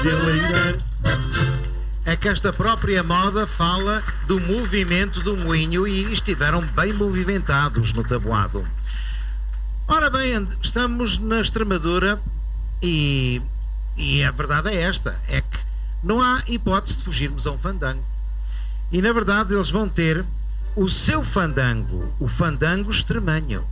É que esta própria moda fala do movimento do moinho e estiveram bem movimentados no tabuado. Ora bem, estamos na Extremadura e a verdade é esta, é que não há hipótese de fugirmos a um fandango. E na verdade eles vão ter o seu fandango, o fandango extremanho.